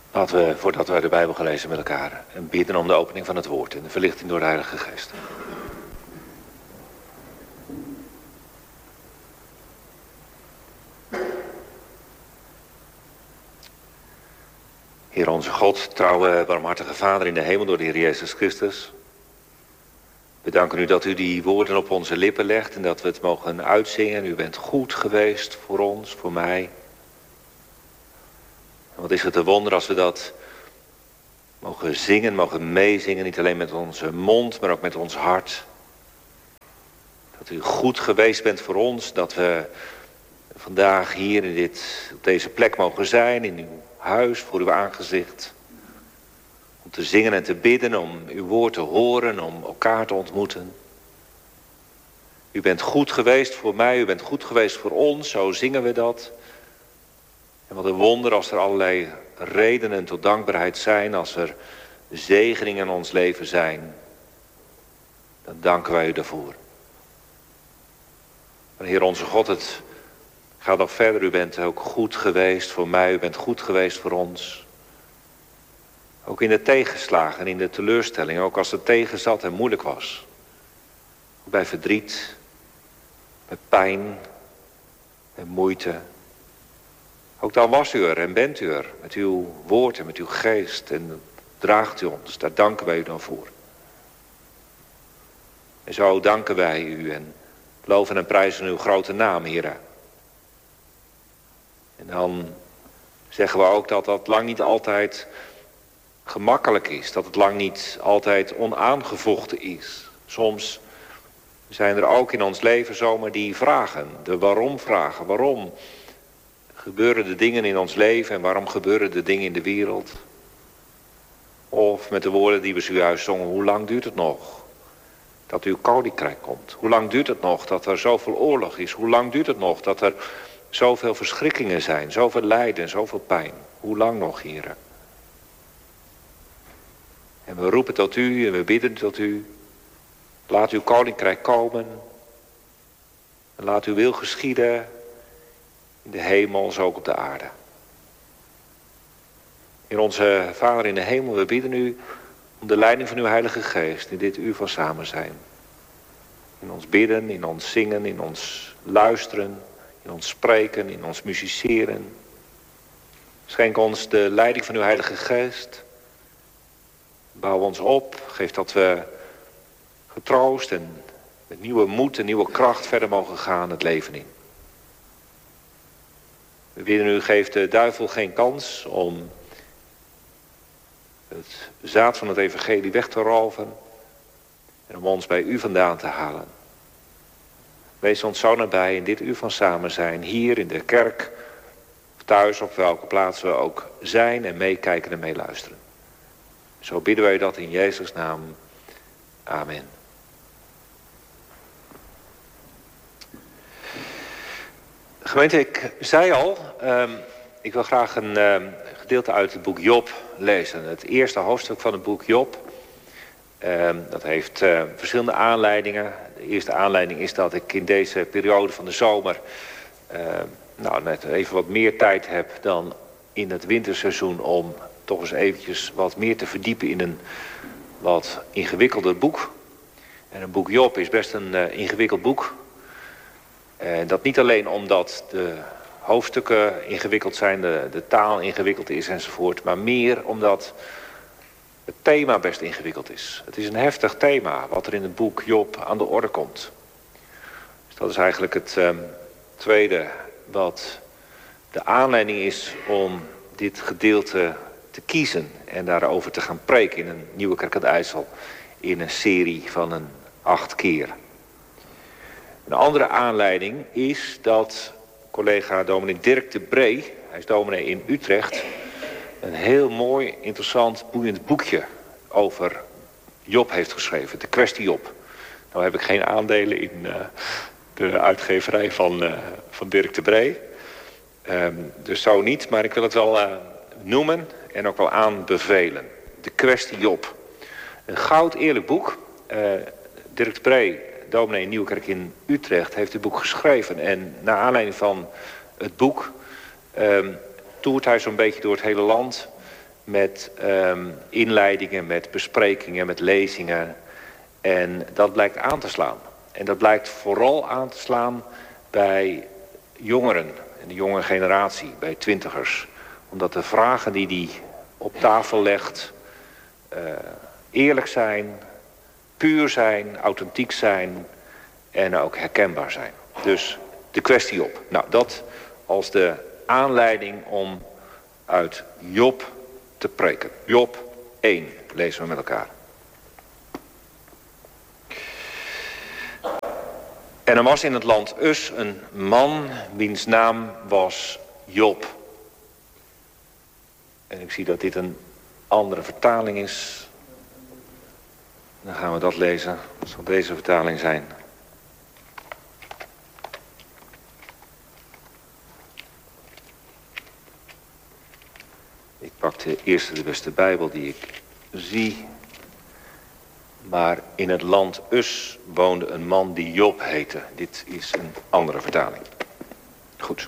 Laten we, voordat wij de Bijbel gaan lezen met elkaar, bidden om de opening van het woord en de verlichting door de Heilige Geest. Heer onze God, trouwe, barmhartige Vader in de hemel door de Heer Jezus Christus. We danken u dat u die woorden op onze lippen legt en dat we het mogen uitzingen. U bent goed geweest voor ons, voor mij. En wat is het een wonder als we dat mogen zingen, mogen meezingen. Niet alleen met onze mond, maar ook met ons hart. Dat u goed geweest bent voor ons. Dat we vandaag hier op deze plek mogen zijn. In uw huis, voor uw aangezicht. Om te zingen en te bidden, om uw woord te horen, om elkaar te ontmoeten. U bent goed geweest voor mij, u bent goed geweest voor ons, zo zingen we dat. En wat een wonder als er allerlei redenen tot dankbaarheid zijn, als er zegeningen in ons leven zijn. Dan danken wij u daarvoor. Maar Heer onze God, het gaat nog verder. U bent ook goed geweest voor mij, u bent goed geweest voor ons. Ook in de tegenslagen en in de teleurstelling, ook als het tegenzat en moeilijk was. Bij verdriet, bij pijn, bij moeite. Ook dan was u er en bent u er met uw woord en met uw geest en draagt u ons. Daar danken wij u dan voor. En zo danken wij u en loven en prijzen uw grote naam, Heere. En dan zeggen we ook dat dat lang niet altijd gemakkelijk is. Dat het lang niet altijd onaangevochten is. Soms zijn er ook in ons leven zomaar die vragen. De waarom vragen. Waarom gebeuren de dingen in ons leven en waarom gebeuren de dingen in de wereld? Of met de woorden die we zojuist zongen. Hoe lang duurt het nog dat uw koninkrijk komt? Hoe lang duurt het nog dat er zoveel oorlog is? Hoe lang duurt het nog dat er zoveel verschrikkingen zijn? Zoveel lijden, zoveel pijn? Hoe lang nog, Heere? En we roepen tot u en we bidden tot u. Laat uw koninkrijk komen. En laat uw wil geschieden in de hemel, zo ook op de aarde. Heer onze Vader in de hemel, we bidden u om de leiding van uw Heilige Geest in dit uur van samen zijn. In ons bidden, in ons zingen, in ons luisteren, in ons spreken, in ons musiceren. Schenk ons de leiding van uw Heilige Geest. Bouw ons op, geef dat we getroost en met nieuwe moed en nieuwe kracht verder mogen gaan het leven in. We bidden u, geef de duivel geen kans om het zaad van het evangelie weg te roven en om ons bij u vandaan te halen. Wees ons zo nabij in dit uur van samen zijn, hier in de kerk, of thuis, op welke plaats we ook zijn en meekijken en meeluisteren. Zo bidden wij dat in Jezus' naam. Amen. Gemeente, ik zei al, ik wil graag een gedeelte uit het boek Job lezen. Het eerste hoofdstuk van het boek Job. Dat heeft verschillende aanleidingen. De eerste aanleiding is dat ik in deze periode van de zomer net even wat meer tijd heb dan in het winterseizoen om toch eens eventjes wat meer te verdiepen in een wat ingewikkelder boek. En een boek Job is best een ingewikkeld boek. En dat niet alleen omdat de hoofdstukken ingewikkeld zijn, de taal ingewikkeld is enzovoort, maar meer omdat het thema best ingewikkeld is. Het is een heftig thema wat er in het boek Job aan de orde komt. Dus dat is eigenlijk het tweede wat de aanleiding is om dit gedeelte te kiezen en daarover te gaan preken in een Nieuwe Kerk aan de IJssel in een serie van 8 keer. Een andere aanleiding is dat collega dominee Dirk de Bree, hij is dominee in Utrecht, een heel mooi, interessant, boeiend boekje over Job heeft geschreven. De kwestie Job. Nou heb ik geen aandelen in de uitgeverij van Dirk de Bree. Dus zo niet, maar ik wil het wel noemen en ook wel aanbevelen. De kwestie Job. Een goud eerlijk boek. Dirk de Bree, dominee in Nieuwkerk in Utrecht, heeft dit boek geschreven. En naar aanleiding van het boek toert hij zo'n beetje door het hele land met inleidingen, met besprekingen, met lezingen. En dat blijkt aan te slaan. En dat blijkt vooral aan te slaan bij jongeren, en de jonge generatie, bij twintigers. Omdat de vragen die hij op tafel legt eerlijk zijn, puur zijn, authentiek zijn en ook herkenbaar zijn. Dus de kwestie op. Nou, dat als de aanleiding om uit Job te preken. Job 1 lezen we met elkaar. En er was in het land Us een man wiens naam was Job. En ik zie dat dit een andere vertaling is. Dan gaan we dat lezen. Dat zal deze vertaling zijn. Ik pak de eerste de beste Bijbel die ik zie. Maar in het land Us woonde een man die Job heette. Dit is een andere vertaling. Goed.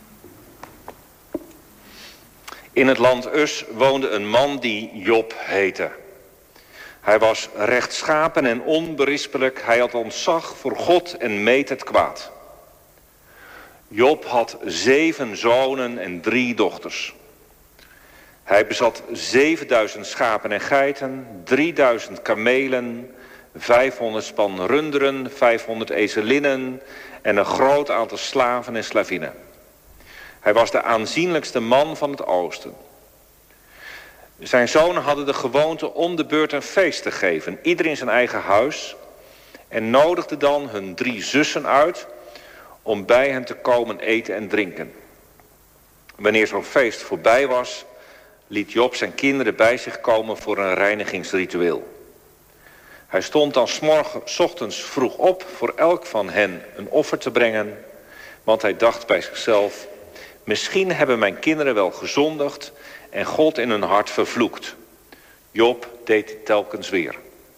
In het land Us woonde een man die Job heette. Hij was rechtschapen en onberispelijk. Hij had ontzag voor God en meed het kwaad. Job had 7 zonen en 3 dochters. Hij bezat 7000 schapen en geiten, 3000 kamelen, 500 span runderen, 500 ezelinnen en een groot aantal slaven en slavinnen. Hij was de aanzienlijkste man van het oosten. Zijn zonen hadden de gewoonte om de beurt een feest te geven, ieder in zijn eigen huis, en nodigden dan hun 3 zussen uit om bij hen te komen eten en drinken. Wanneer zo'n feest voorbij was, liet Job zijn kinderen bij zich komen voor een reinigingsritueel. Hij stond dan 's ochtends vroeg op voor elk van hen een offer te brengen, want hij dacht bij zichzelf: misschien hebben mijn kinderen wel gezondigd en God in hun hart vervloekt. Job deed dit telkens weer.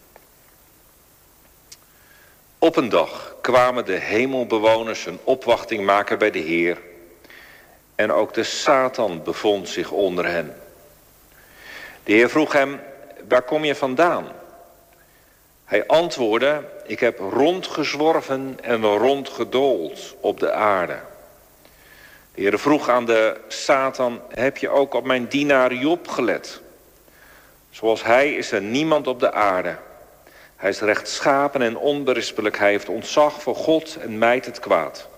Op een dag kwamen de hemelbewoners een opwachting maken bij de Heer, en ook de Satan bevond zich onder hen. De Heer vroeg hem: waar kom je vandaan? Hij antwoordde: ik heb rondgezworven en rondgedoold op de aarde. De Heer vroeg aan de Satan: heb je ook op mijn dienaar Job gelet? Zoals hij is er niemand op de aarde. Hij is rechtschapen en onberispelijk. Hij heeft ontzag voor God en mijdt het kwaad.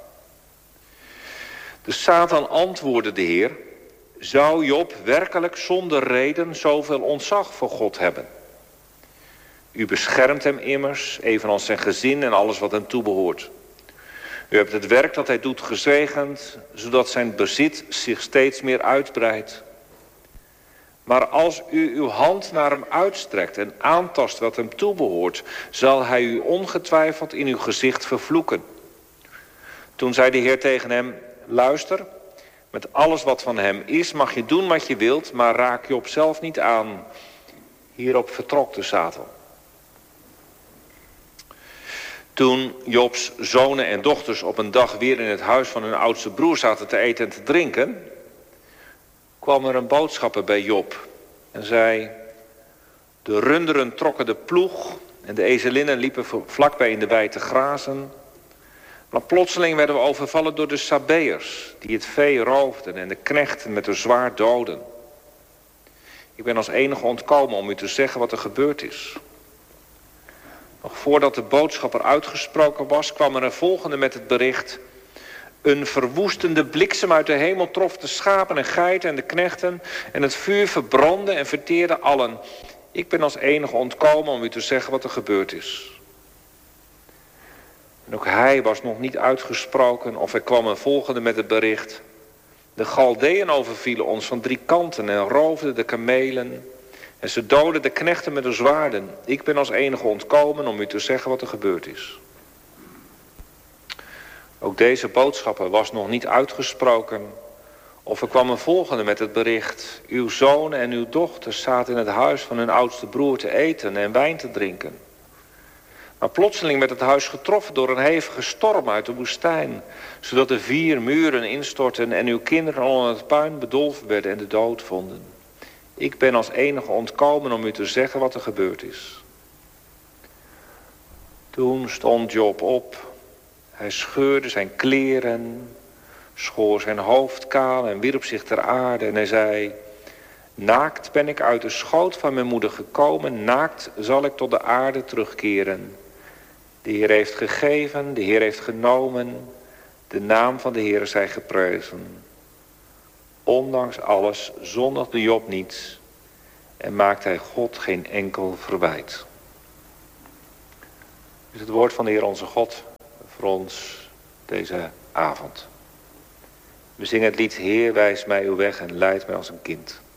De Satan antwoordde de Heer: zou Job werkelijk zonder reden zoveel ontzag voor God hebben? U beschermt hem immers, evenals zijn gezin en alles wat hem toebehoort. U hebt het werk dat hij doet gezegend, zodat zijn bezit zich steeds meer uitbreidt. Maar als u uw hand naar hem uitstrekt en aantast wat hem toebehoort, zal hij u ongetwijfeld in uw gezicht vervloeken. Toen zei de Heer tegen hem: luister, met alles wat van hem is mag je doen wat je wilt, maar raak Job zelf niet aan. Hierop vertrok de Satan. Toen Jobs zonen en dochters op een dag weer in het huis van hun oudste broer zaten te eten en te drinken, kwam er een boodschapper bij Job en zei: de runderen trokken de ploeg en de ezelinnen liepen vlakbij in de wei te grazen. Maar plotseling werden we overvallen door de Sabeërs, die het vee roofden en de knechten met een zwaard doden. Ik ben als enige ontkomen om u te zeggen wat er gebeurd is. Nog voordat de boodschapper uitgesproken was, kwam er een volgende met het bericht: een verwoestende bliksem uit de hemel trof de schapen en geiten en de knechten, en het vuur verbrandde en verteerde allen. Ik ben als enige ontkomen om u te zeggen wat er gebeurd is. En ook hij was nog niet uitgesproken of er kwam een volgende met het bericht: de Galdeën overvielen ons van 3 kanten en roofden de kamelen. En ze doden de knechten met de zwaarden. Ik ben als enige ontkomen om u te zeggen wat er gebeurd is. Ook deze boodschapper was nog niet uitgesproken of er kwam een volgende met het bericht: uw zonen en uw dochters zaten in het huis van hun oudste broer te eten en wijn te drinken. Maar plotseling werd het huis getroffen door een hevige storm uit de woestijn, zodat de 4 muren instortten en uw kinderen onder het puin bedolven werden en de dood vonden. Ik ben als enige ontkomen om u te zeggen wat er gebeurd is. Toen stond Job op. Hij scheurde zijn kleren, schoor zijn hoofd kaal en wierp zich ter aarde. En hij zei: naakt ben ik uit de schoot van mijn moeder gekomen, naakt zal ik tot de aarde terugkeren. De Heer heeft gegeven, de Heer heeft genomen, de naam van de Heer zij geprezen. Ondanks alles zondigde Job niet en maakte hij God geen enkel verwijt. Dit is het woord van de Heer onze God voor ons deze avond. We zingen het lied: Heer, wijs mij uw weg en leid mij als een kind.